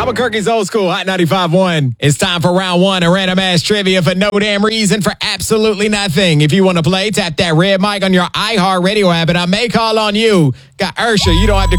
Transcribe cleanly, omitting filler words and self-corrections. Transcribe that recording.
Albuquerque's Old School Hot 95.1. It's time for round one of random ass trivia for no damn reason, for absolutely nothing. If you want to play, tap that red mic on your iHeartRadio app, and I may call on you. Got Ursha. You don't have to